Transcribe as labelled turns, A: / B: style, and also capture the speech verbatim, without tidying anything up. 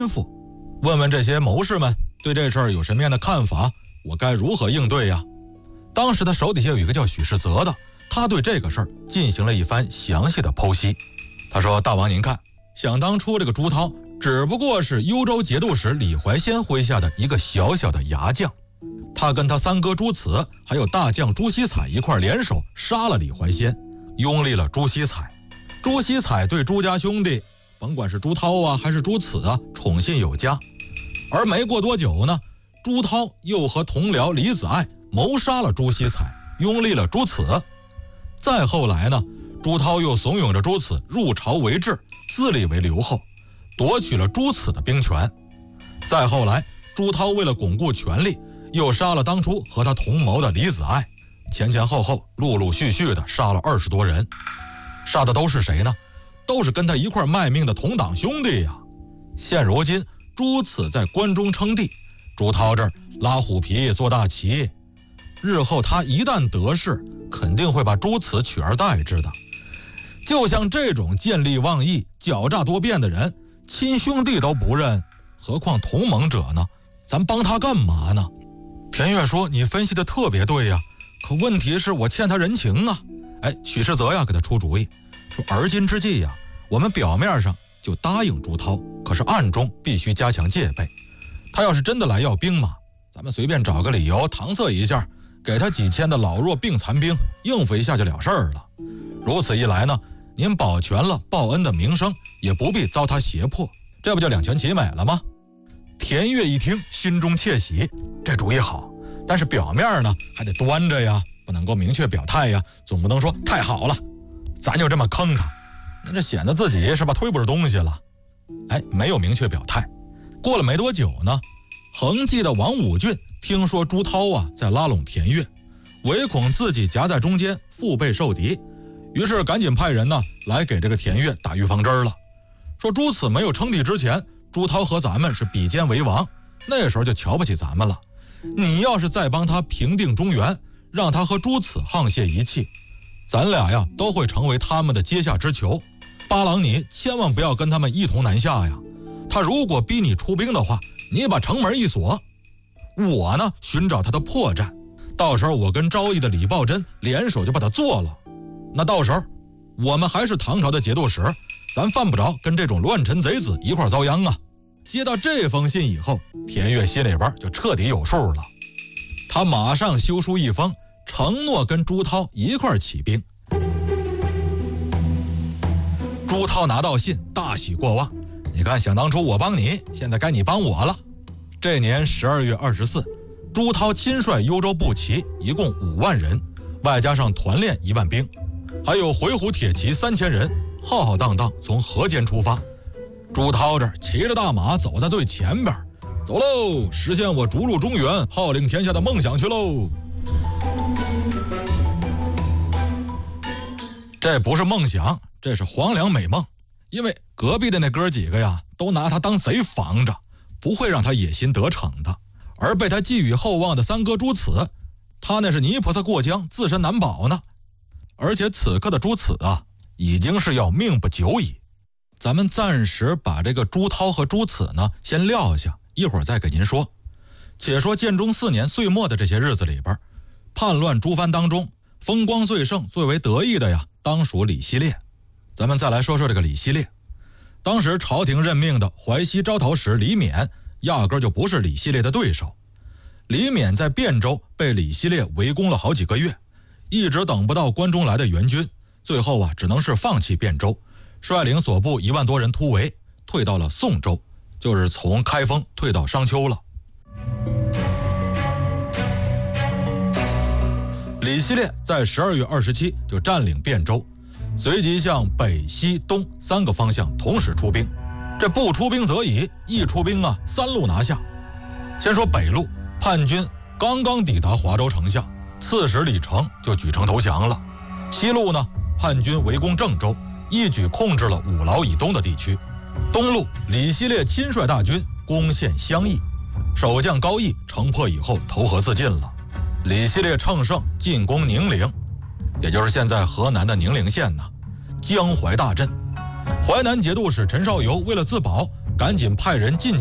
A: 咐，问问这些谋士们对这事儿有什么样的看法，我该如何应对呀？当时他手底下有一个叫许世泽的，他对这个事儿进行了一番详细的剖析。他说：大王您看，想当初这个朱涛只不过是幽州节度使李怀仙麾下的一个小小的牙将，他跟他三哥朱慈还有大将朱熙彩一块联手杀了李怀仙，拥立了朱熙彩。朱熙彩对朱家兄弟，甭管是朱涛啊还是朱慈啊，宠信有加。而没过多久呢，朱涛又和同僚李子爱谋杀了朱熙彩，拥立了朱慈。再后来呢，朱涛又怂恿着朱慈入朝为质，自立为留后，夺取了朱慈的兵权。再后来，朱涛为了巩固权力，又杀了当初和他同谋的李子爱，前前后后陆陆续续的杀了二十多人。杀的都是谁呢？都是跟他一块卖命的同党兄弟呀。现如今朱慈在关中称帝，朱涛这儿拉虎皮做大旗，日后他一旦得势，肯定会把朱慈取而代之的。就像这种见利忘义、狡诈多变的人，亲兄弟都不认，何况同盟者呢？咱帮他干嘛呢？田悦说：你分析的特别对呀，可问题是我欠他人情啊。哎，许世泽呀给他出主意，说而今之计呀，我们表面上就答应朱涛，可是暗中必须加强戒备。他要是真的来要兵马，咱们随便找个理由搪塞一下，给他几千的老弱病残兵，应付一下就了事儿了。如此一来呢，您保全了报恩的名声，也不必遭他胁迫，这不就两全其美了吗？田悦一听，心中窃喜，这主意好，但是表面呢还得端着呀，不能够明确表态呀，总不能说太好了，咱就这么坑他，那这显得自己是吧忒不是东西了。哎，没有明确表态。过了没多久呢，恒记的王武俊听说朱涛啊在拉拢田悦，唯恐自己夹在中间腹背受敌，于是赶紧派人呢来给这个田悦打预防针了，说朱此没有称帝之前，朱涛和咱们是比肩为王，那时候就瞧不起咱们了。你要是再帮他平定中原，让他和朱此沆瀣一气，咱俩呀都会成为他们的阶下之囚。八郎你千万不要跟他们一同南下呀，他如果逼你出兵的话，你把城门一锁，我呢寻找他的破绽，到时候我跟昭义的李抱真联手就把他做了，那到时候我们还是唐朝的节度使，咱犯不着跟这种乱臣贼子一块遭殃啊。接到这封信以后，田悦心里边就彻底有数了，他马上修书一封，承诺跟朱涛一块起兵。朱涛拿到信，大喜过望，你看想当初我帮你，现在该你帮我了。这年十二月二十四，朱涛亲率幽州步骑一共五万人，外加上团练一万兵，还有回鹘铁骑三千人，浩浩荡荡从河间出发。朱涛这骑着大马走在最前边，走喽，实现我逐鹿中原、号令天下的梦想去喽。这不是梦想，这是黄粱美梦，因为隔壁的那哥几个呀，都拿他当贼防着，不会让他野心得逞的。而被他寄予厚望的三哥朱此，他那是泥菩萨过江，自身难保呢。而且此刻的朱此啊，已经是要命不久矣。咱们暂时把这个朱涛和朱此呢先撂下，一会儿再给您说。且说建中四年岁末的这些日子里边，叛乱诸藩当中，风光最盛、最为得意的呀，当属李希烈。咱们再来说说这个李希烈。当时朝廷任命的淮西招讨使李勉，压根就不是李希烈的对手。李勉在汴州被李希烈围攻了好几个月，一直等不到关中来的援军，最后啊，只能是放弃汴州，率领所部一万多人突围，退到了宋州，就是从开封退到商丘了。李希烈在十二月二十七就占领汴州，随即向北西东三个方向同时出兵。这不出兵则已，一出兵啊，三路拿下。先说北路，叛军刚刚抵达华州城下，刺史李成就举城投降了。西路呢，叛军围攻郑州，一举控制了五劳以东的地区。东路，李希烈亲率大军攻陷襄邑，守将高义城破以后投河自尽了。李希烈乘胜进攻宁陵，也就是现在河南的宁陵县呢，江淮大震。淮南节度使陈绍游为了自保， 赶紧派人进